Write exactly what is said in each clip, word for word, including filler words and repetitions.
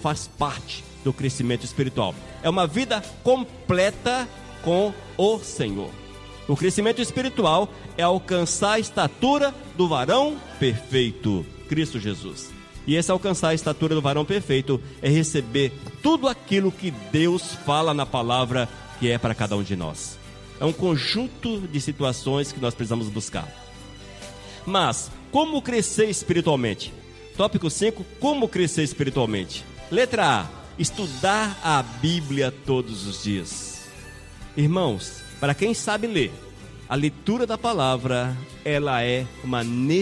faz parte do crescimento espiritual. É uma vida completa com o Senhor. O crescimento espiritual é alcançar a estatura do varão perfeito, Cristo Jesus. E esse alcançar a estatura do varão perfeito é receber tudo aquilo que Deus fala na palavra que é para cada um de nós. É um conjunto de situações que nós precisamos buscar. Mas, como crescer espiritualmente? Tópico cinco, como crescer espiritualmente? Letra A, estudar a Bíblia todos os dias. Irmãos, para quem sabe ler, a leitura da palavra, ela é uma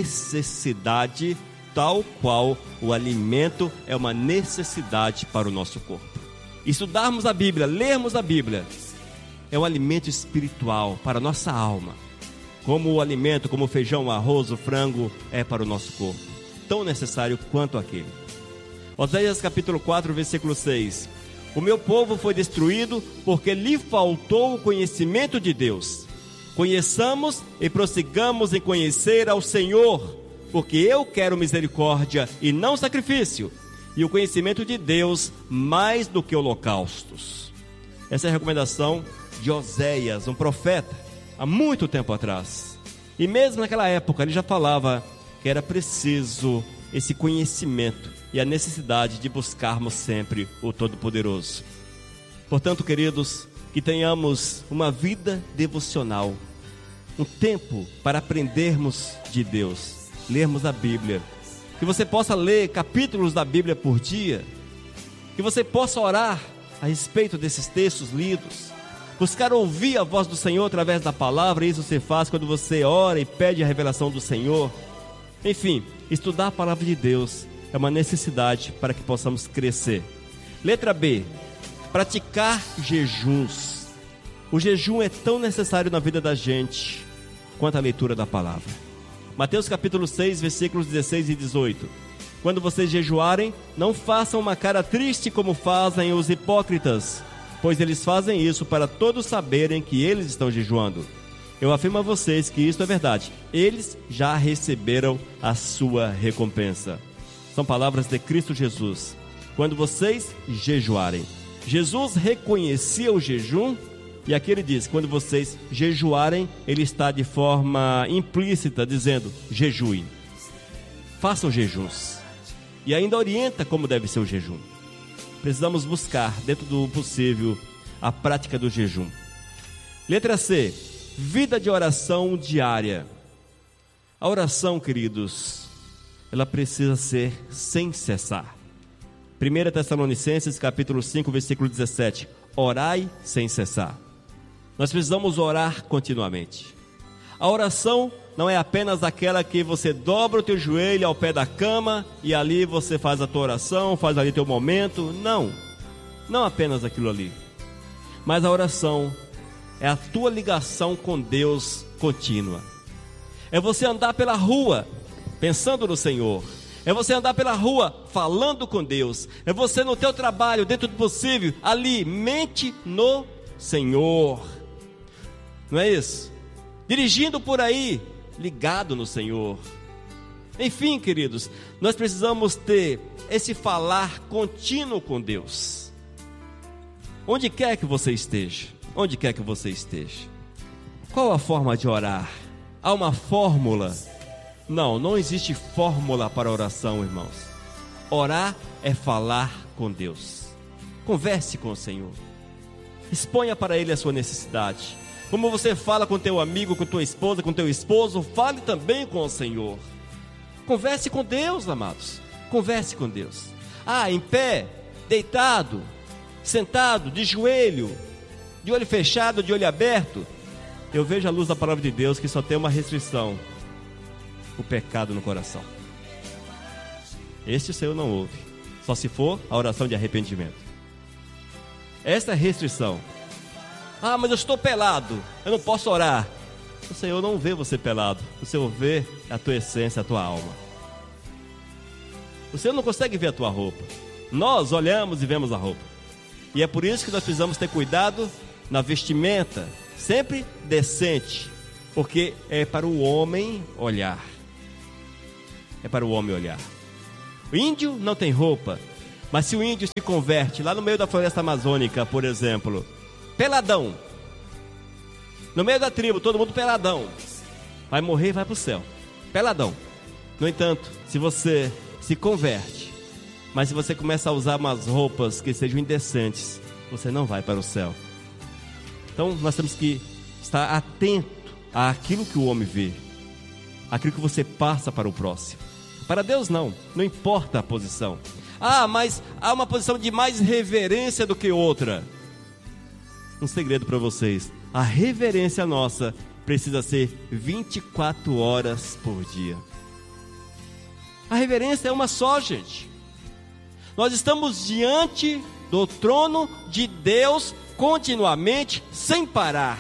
necessidade, tal qual o alimento é uma necessidade para o nosso corpo. Estudarmos a Bíblia, lermos a Bíblia, é um alimento espiritual para a nossa alma. Como o alimento, como o feijão, o arroz, o frango, é para o nosso corpo. Tão necessário quanto aquele. Oséias capítulo quatro, versículo seis. O meu povo foi destruído porque lhe faltou o conhecimento de Deus. Conheçamos e prossigamos em conhecer ao Senhor, porque eu quero misericórdia e não sacrifício, e o conhecimento de Deus mais do que holocaustos. Essa é a recomendação de Oséias, um profeta, há muito tempo atrás. E mesmo naquela época ele já falava que era preciso esse conhecimento e a necessidade de buscarmos sempre o Todo-Poderoso. Portanto, queridos, que tenhamos uma vida devocional, um tempo para aprendermos de Deus, lermos a Bíblia, que você possa ler capítulos da Bíblia por dia, que você possa orar a respeito desses textos lidos, buscar ouvir a voz do Senhor através da palavra. Isso você faz quando você ora e pede a revelação do Senhor. Enfim, estudar a palavra de Deus é uma necessidade para que possamos crescer. Letra B, praticar jejuns. O jejum é tão necessário na vida da gente quanto a leitura da palavra. Mateus capítulo seis, versículos dezesseis e dezoito. Quando vocês jejuarem, não façam uma cara triste como fazem os hipócritas, pois eles fazem isso para todos saberem que eles estão jejuando. Eu afirmo a vocês que isso é verdade. Eles já receberam a sua recompensa. São palavras de Cristo Jesus. Quando vocês jejuarem. Jesus reconhecia o jejum, e aqui ele diz, quando vocês jejuarem, ele está de forma implícita dizendo, jejuem. Façam jejuns. E ainda orienta como deve ser o jejum. Precisamos buscar, dentro do possível, a prática do jejum. Letra C, vida de oração diária. A oração, queridos, ela precisa ser sem cessar. primeira Tessalonicenses capítulo cinco, versículo dezessete. Orai sem cessar. Nós precisamos orar continuamente. A oração não é apenas aquela que você dobra o teu joelho ao pé da cama e ali você faz a tua oração, faz ali teu momento. Não, não apenas aquilo ali. Mas a oração é a tua ligação com Deus contínua. É você andar pela rua pensando no Senhor. É você andar pela rua falando com Deus. É você no teu trabalho, dentro do possível, ali, mente no Senhor. Não é isso? Dirigindo por aí, ligado no Senhor. Enfim, queridos, nós precisamos ter esse falar contínuo com Deus. Onde quer que você esteja, onde quer que você esteja. Qual a forma de orar? Há uma fórmula? Não, não existe fórmula para oração, irmãos. Orar é falar com Deus. Converse com o Senhor. Exponha para Ele a sua necessidade. Como você fala com teu amigo, com tua esposa, com teu esposo, fale também com o Senhor. Converse com Deus, amados. Converse com Deus. Ah, em pé, deitado, sentado, de joelho, de olho fechado, de olho aberto. Eu vejo a luz da palavra de Deus que só tem uma restrição: o pecado no coração. Este o Senhor não ouve, só se for a oração de arrependimento. Esta é a restrição. Ah, mas eu estou pelado, eu não posso orar. O Senhor não vê você pelado, o Senhor vê a tua essência, a tua alma. O Senhor não consegue ver a tua roupa. Nós olhamos e vemos a roupa. E é por isso que nós precisamos ter cuidado na vestimenta, sempre decente, porque é para o homem olhar. É para o homem olhar. O índio não tem roupa, Mas se o índio se converte lá no meio da floresta amazônica, por exemplo, peladão, no meio da tribo, todo mundo peladão, vai morrer e vai para o céu, peladão. No entanto, se você se converte, mas se você começa a usar umas roupas que sejam indecentes, você não vai para o céu. Então nós temos que estar atento àquilo que o homem vê, aquilo que você passa para o próximo. Para Deus não, não importa a posição. Ah, mas há uma posição de mais reverência do que outra. Um segredo para vocês: a reverência nossa precisa ser vinte e quatro horas por dia. A reverência é uma só, gente. Nós estamos diante do trono de Deus continuamente, sem parar.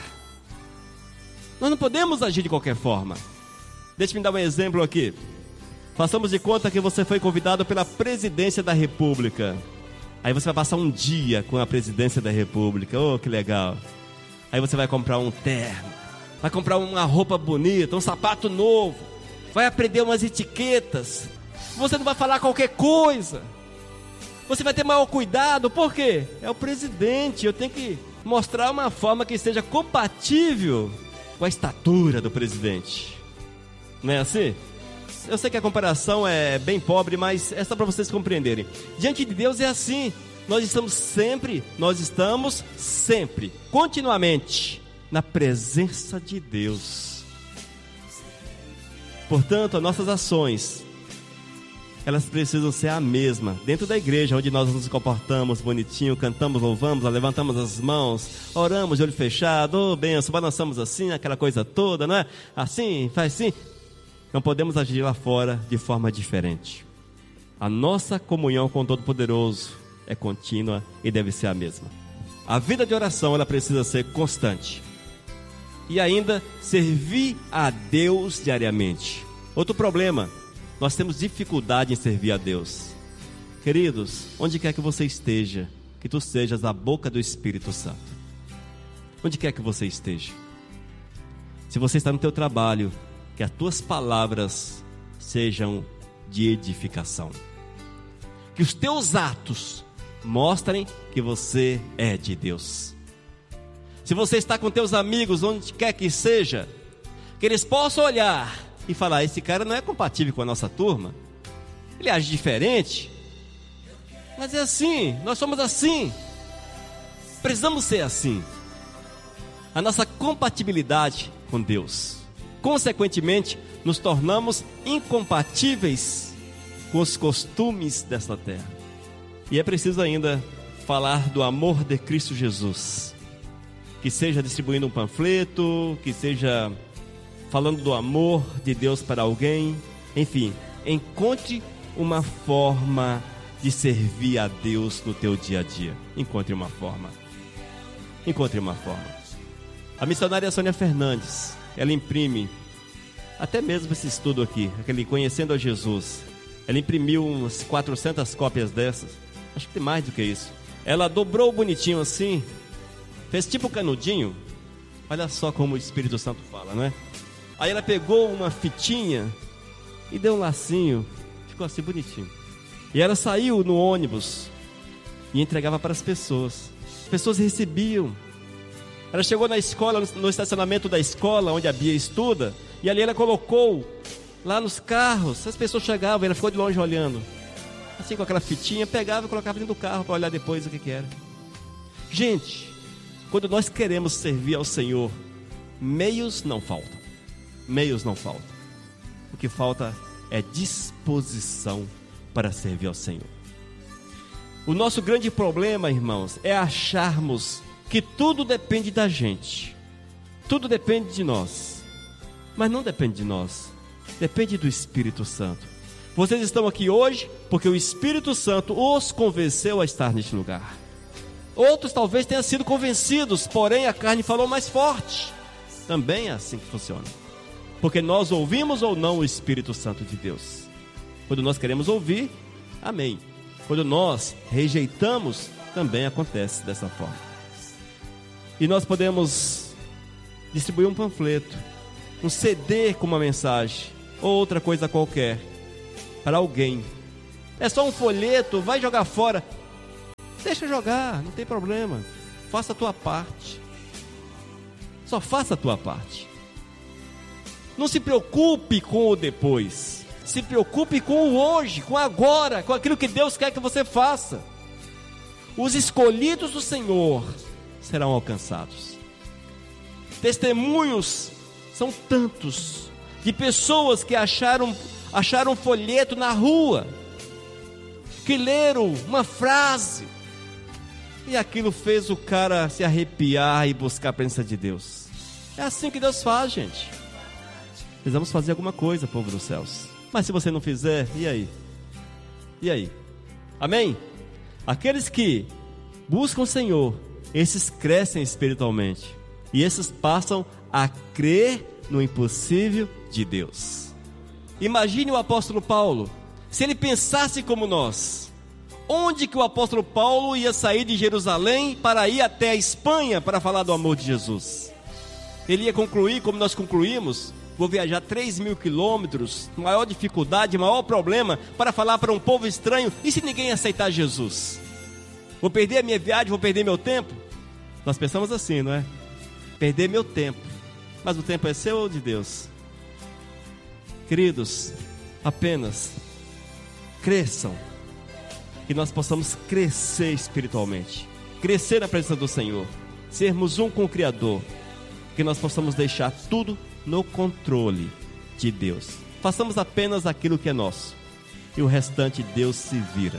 Nós não podemos agir de qualquer forma. Deixa-me dar um exemplo aqui. Façamos de conta que você foi convidado pela presidência da República. Aí você vai passar um dia com a presidência da República. Oh, que legal. Aí você vai comprar um terno, vai comprar uma roupa bonita, um sapato novo, vai aprender umas etiquetas. Você não vai falar qualquer coisa. Você vai ter maior cuidado. Por quê? É o presidente. Eu tenho que mostrar uma forma que seja compatível com a estatura do presidente. Não é assim? Eu sei que a comparação é bem pobre, mas é só para vocês compreenderem. Diante de Deus é assim. Nós estamos sempre, nós estamos sempre, continuamente, na presença de Deus. Portanto, as nossas ações, elas precisam ser a mesma. Dentro da igreja, onde nós nos comportamos bonitinho, cantamos, louvamos, levantamos as mãos, oramos de olho fechado, oh, benção, balançamos assim, aquela coisa toda, não é? Assim, faz assim. Não podemos agir lá fora de forma diferente. A nossa comunhão com o Todo-Poderoso é contínua e deve ser a mesma. A vida de oração, ela precisa ser constante. E ainda, servir a Deus diariamente. Outro problema, nós temos dificuldade em servir a Deus. Queridos, onde quer que você esteja, que tu sejas a boca do Espírito Santo. Onde quer que você esteja. Se você está no teu trabalho, que as tuas palavras sejam de edificação. Que os teus atos mostrem que você é de Deus. Se você está com teus amigos, onde quer que seja, que eles possam olhar e falar: esse cara não é compatível com a nossa turma, ele age diferente, mas é assim, nós somos assim, precisamos ser assim. A nossa compatibilidade com Deus, consequentemente, nos tornamos incompatíveis com os costumes desta terra. E é preciso ainda falar do amor de Cristo Jesus, que seja distribuindo um panfleto, que seja falando do amor de Deus para alguém. Enfim, encontre uma forma de servir a Deus no teu dia a dia. Encontre uma forma. Encontre uma forma. A missionária Sônia Fernandes, ela imprime, até mesmo esse estudo aqui, aquele Conhecendo a Jesus, ela imprimiu umas quatrocentas cópias dessas, acho que tem mais do que isso. Ela dobrou bonitinho assim, fez tipo canudinho. Olha só como o Espírito Santo fala, não é? Aí ela pegou uma fitinha e deu um lacinho, ficou assim bonitinho. E ela saiu no ônibus e entregava para as pessoas. As pessoas recebiam. Ela chegou na escola, no estacionamento da escola, onde a Bia estuda, e ali ela colocou lá nos carros. As pessoas chegavam, ela ficou de longe olhando, assim com aquela fitinha, pegava e colocava dentro do carro para olhar depois o que que era. Gente, quando nós queremos servir ao Senhor, meios não faltam. Meios não faltam. O que falta é disposição para servir ao Senhor. O nosso grande problema, irmãos, é acharmos que tudo depende da gente. Tudo depende de nós. Mas não depende de nós. Depende do Espírito Santo. Vocês estão aqui hoje porque o Espírito Santo os convenceu a estar neste lugar. Outros talvez tenham sido convencidos, porém a carne falou mais forte. Também é assim que funciona. Porque nós ouvimos ou não o Espírito Santo de Deus. Quando nós queremos ouvir, amém. Quando nós rejeitamos, também acontece dessa forma. E nós podemos distribuir um panfleto, um C D com uma mensagem, ou outra coisa qualquer, para alguém É só um folheto, vai jogar fora. Deixa jogar, não tem problema. Faça a tua parte. Só faça a tua parte. Não se preocupe com o depois. Se preocupe com o hoje, com agora, com aquilo que Deus quer que você faça. Os escolhidos do Senhor serão alcançados. Testemunhos são tantos de pessoas que acharam, acharam um folheto na rua, que leram uma frase, e aquilo fez o cara se arrepiar e buscar a presença de Deus. É assim que Deus faz, gente. Precisamos fazer alguma coisa, povo dos céus. Mas se você não fizer, e aí? E aí? Amém? Aqueles que buscam o Senhor, esses crescem espiritualmente. E esses passam a crer no impossível de Deus. Imagine o apóstolo Paulo, se ele pensasse como nós. Onde que o apóstolo Paulo ia sair de Jerusalém para ir até a Espanha para falar do amor de Jesus? Ele ia concluir como nós concluímos: vou viajar três mil quilômetros, maior dificuldade, maior problema, para falar para um povo estranho. E se ninguém aceitar Jesus? Vou perder a minha viagem, vou perder meu tempo? Nós pensamos assim, não é? Perder meu tempo. Mas o tempo é seu ou de Deus? Queridos, apenas cresçam, que nós possamos crescer espiritualmente, crescer na presença do Senhor, sermos um com o Criador, que nós possamos deixar tudo no controle de Deus. Façamos apenas aquilo que é nosso, e o restante Deus se vira.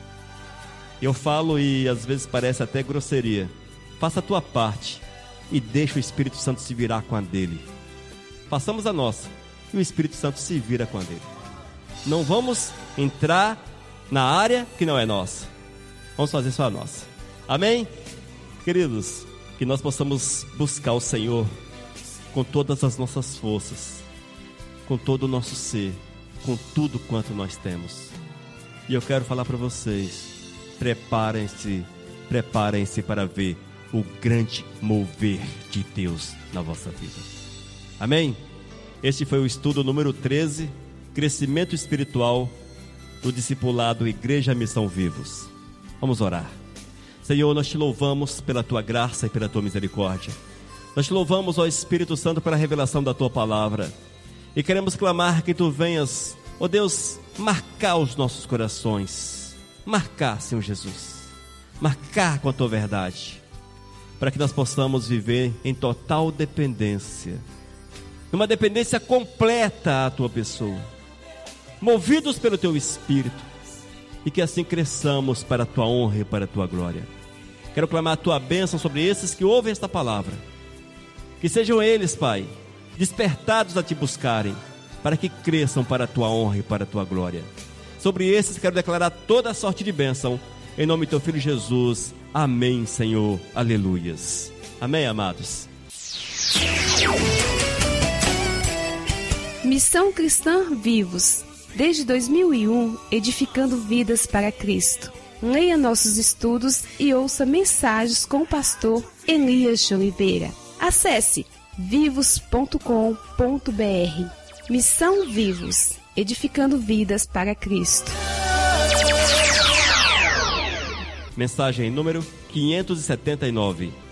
Eu falo e às vezes parece até grosseria. Faça a tua parte e deixa o Espírito Santo se virar com a dele. Façamos a nossa e o Espírito Santo se vira com a dele. Não vamos entrar na área que não é nossa. Vamos fazer só a nossa. Amém? Queridos, que nós possamos buscar o Senhor com todas as nossas forças, com todo o nosso ser, com tudo quanto nós temos. E eu quero falar para vocês: preparem-se, preparem-se para ver o grande mover de Deus na vossa vida. Amém? Este foi o estudo número treze, Crescimento Espiritual do Discipulado Igreja Missão Vivos. Vamos orar. Senhor, nós te louvamos pela tua graça e pela tua misericórdia. Nós te louvamos, ó Espírito Santo, pela revelação da tua palavra. E queremos clamar que tu venhas, ó Deus, marcar os nossos corações. Marcar, Senhor Jesus. Marcar com a tua verdade, para que nós possamos viver em total dependência, uma dependência completa à tua pessoa, movidos pelo teu Espírito, e que assim cresçamos para a tua honra e para a tua glória. Quero clamar a tua bênção sobre esses que ouvem esta palavra, que sejam eles, Pai, despertados a te buscarem, para que cresçam para a tua honra e para a tua glória. Sobre esses quero declarar toda a sorte de bênção, em nome do teu Filho Jesus. Amém, Senhor. Aleluias. Amém, amados. Missão Cristã Vivos. Desde dois mil e um, edificando vidas para Cristo. Leia nossos estudos e ouça mensagens com o pastor Elias de Oliveira. Acesse vivos ponto com ponto br. Missão Vivos. Edificando vidas para Cristo. Mensagem número quinhentos e setenta e nove.